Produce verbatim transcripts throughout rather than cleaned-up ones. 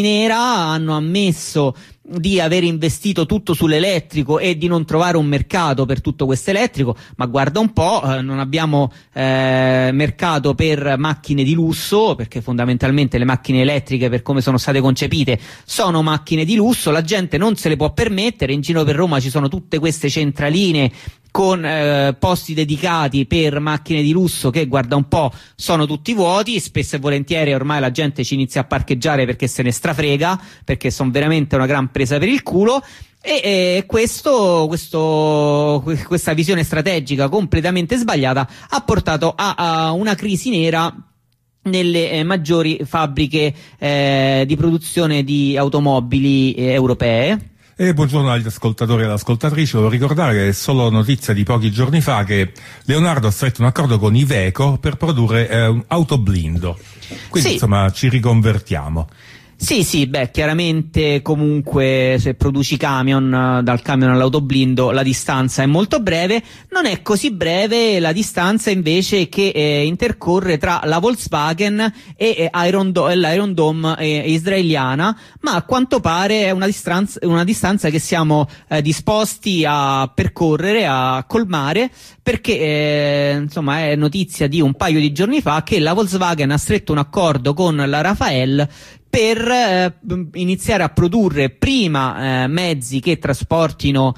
nera hanno ammesso di aver investito tutto sull'elettrico e di non trovare un mercato per tutto questo elettrico, ma guarda un po', eh, non abbiamo eh, mercato per macchine di lusso, perché fondamentalmente le macchine elettriche, per come sono state concepite, sono macchine di lusso, la gente non se le può permettere. In giro per Roma ci sono tutte queste centraline con eh, posti dedicati per macchine di lusso che, guarda un po', sono tutti vuoti. Spesso e volentieri ormai la gente ci inizia a parcheggiare perché se ne strafrega, perché sono veramente una gran presa per il culo. E, e questo, questo, questa visione strategica completamente sbagliata ha portato a, a una crisi nera nelle eh, maggiori fabbriche eh, di produzione di automobili eh, europee. E buongiorno agli ascoltatori e alle ascoltatrici. Volevo ricordare che è solo notizia di pochi giorni fa che Leonardo ha stretto un accordo con Iveco per produrre eh, un autoblindo. Quindi sì, insomma ci riconvertiamo. Sì, sì, beh, chiaramente comunque se produci camion, dal camion all'autoblindo la distanza è molto breve. Non è così breve la distanza invece che eh, intercorre tra la Volkswagen e eh, Iron Do- l'Iron Dome eh, israeliana, ma a quanto pare è una distanza, una distanza che siamo eh, disposti a percorrere, a colmare, perché eh, insomma è notizia di un paio di giorni fa che la Volkswagen ha stretto un accordo con la Rafael per eh, iniziare a produrre prima eh, mezzi che trasportino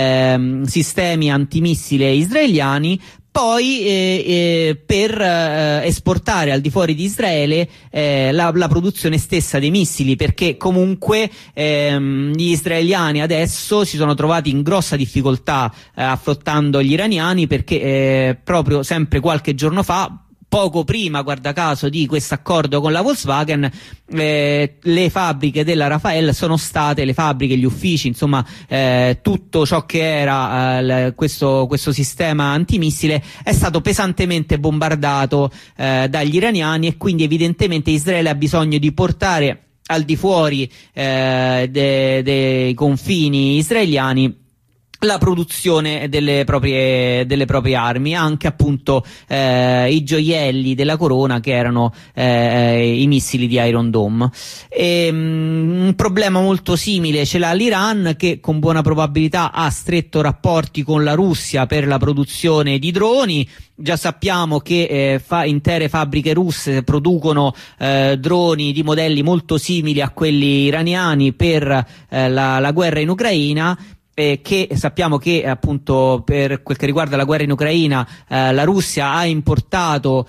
eh, sistemi antimissile israeliani, poi eh, eh, per eh, esportare al di fuori di Israele eh, la, la produzione stessa dei missili, perché comunque ehm, gli israeliani adesso si sono trovati in grossa difficoltà eh, affrontando gli iraniani, perché eh, proprio sempre qualche giorno fa, poco prima, guarda caso, di questo accordo con la Volkswagen, eh, le fabbriche della Rafael sono state, le fabbriche, gli uffici, insomma eh, tutto ciò che era eh, questo, questo sistema antimissile è stato pesantemente bombardato eh, dagli iraniani, e quindi evidentemente Israele ha bisogno di portare al di fuori eh, dei de confini israeliani la produzione delle proprie, delle proprie armi, anche appunto eh, i gioielli della corona che erano eh, i missili di Iron Dome. E, um, un problema molto simile ce l'ha l'Iran, che con buona probabilità ha stretto rapporti con la Russia per la produzione di droni. Già sappiamo che eh, fa, intere fabbriche russe producono eh, droni di modelli molto simili a quelli iraniani per eh, la, la guerra in Ucraina. Eh, che sappiamo che appunto per quel che riguarda la guerra in Ucraina eh, la Russia ha importato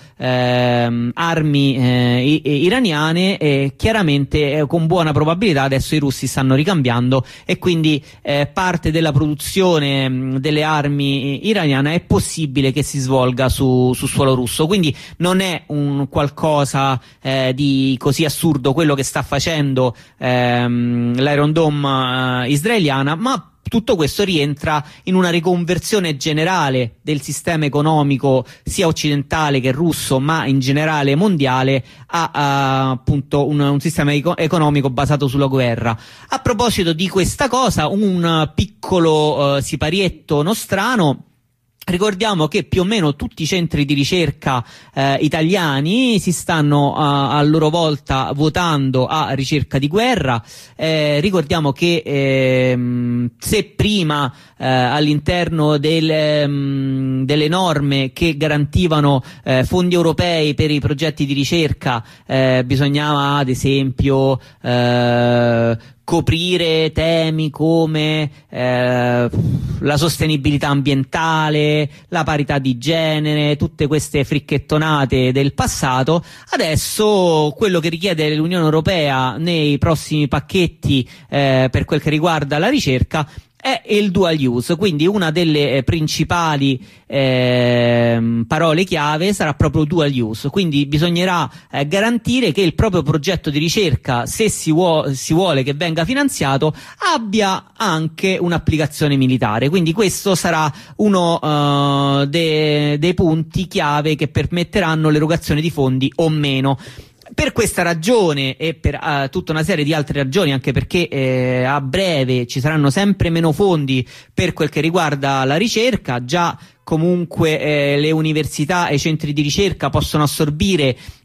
eh, armi eh, iraniane, e chiaramente eh, con buona probabilità adesso i russi stanno ricambiando, e quindi eh, parte della produzione mh, delle armi iraniane è possibile che si svolga su, su suolo russo. Quindi non è un qualcosa eh, di così assurdo quello che sta facendo ehm, l'Iron Dome eh, israeliana, ma tutto questo rientra in una riconversione generale del sistema economico sia occidentale che russo, ma in generale mondiale, a, a appunto un, un sistema eco- economico basato sulla guerra. A proposito di questa cosa, un piccolo eh, siparietto nostrano. Ricordiamo che più o meno tutti i centri di ricerca eh, italiani si stanno a, a loro volta votando a ricerca di guerra. Eh, ricordiamo che eh, se prima eh, all'interno del, um, delle norme che garantivano eh, fondi europei per i progetti di ricerca eh, bisognava ad esempio eh, coprire temi come eh, la sostenibilità ambientale, la parità di genere, tutte queste fricchettonate del passato, adesso quello che richiede l'Unione Europea nei prossimi pacchetti eh, per quel che riguarda la ricerca è il dual use. Quindi una delle eh, principali eh, parole chiave sarà proprio dual use, quindi bisognerà eh, garantire che il proprio progetto di ricerca, se si, vuo- si vuole che venga finanziato, abbia anche un'applicazione militare. Quindi questo sarà uno uh, de- dei punti chiave che permetteranno l'erogazione di fondi o meno. Per questa ragione e per uh, tutta una serie di altre ragioni, anche perché eh, a breve ci saranno sempre meno fondi per quel che riguarda la ricerca, già comunque eh, le università e i centri di ricerca possono assorbire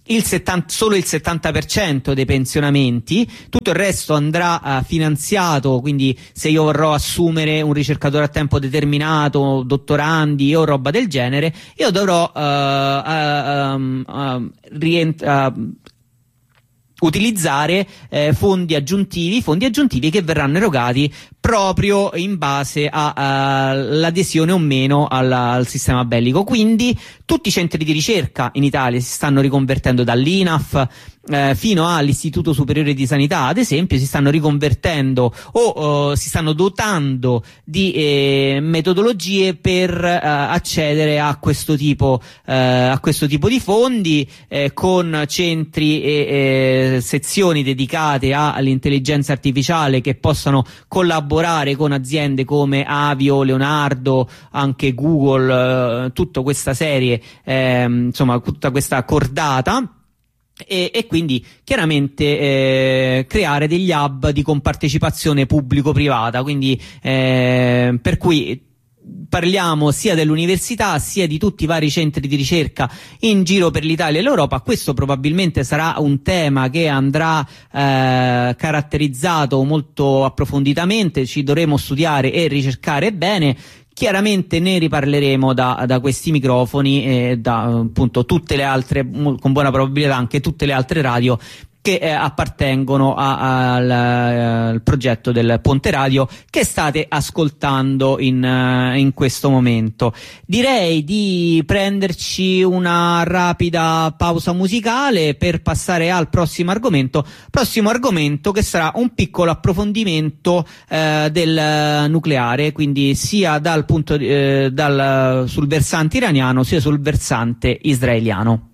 il settanta, solo il settanta per cento dei pensionamenti, tutto il resto andrà uh, finanziato, quindi se io vorrò assumere un ricercatore a tempo determinato, dottorandi o roba del genere, io dovrò uh, uh, um, uh, rient- uh, utilizzare eh, fondi aggiuntivi, fondi aggiuntivi che verranno erogati proprio in base all'adesione o meno al, al sistema bellico. Quindi tutti i centri di ricerca in Italia si stanno riconvertendo, dall'I N A F eh, fino all'Istituto Superiore di Sanità, ad esempio, si stanno riconvertendo o oh, si stanno dotando di eh, metodologie per eh, accedere a questo tipo eh, a questo tipo di fondi, eh, con centri e eh, sezioni dedicate all'intelligenza artificiale che possano collaborare con aziende come Avio, Leonardo, anche Google, eh, tutta questa serie, eh, insomma tutta questa cordata. E, e quindi chiaramente eh, creare degli hub di compartecipazione pubblico-privata, quindi eh, per cui parliamo sia dell'università sia di tutti i vari centri di ricerca in giro per l'Italia e l'Europa. Questo probabilmente sarà un tema che andrà eh, caratterizzato molto approfonditamente, ci dovremo studiare e ricercare bene. Chiaramente ne riparleremo da, da questi microfoni e da appunto tutte le altre, con buona probabilità anche tutte le altre radio che eh, appartengono a, a, al, al progetto del Ponte Radio che state ascoltando in, uh, in questo momento. Direi di prenderci una rapida pausa musicale per passare al prossimo argomento, prossimo argomento che sarà un piccolo approfondimento eh, del nucleare, quindi sia dal punto eh, dal, sul versante iraniano sia sul versante israeliano.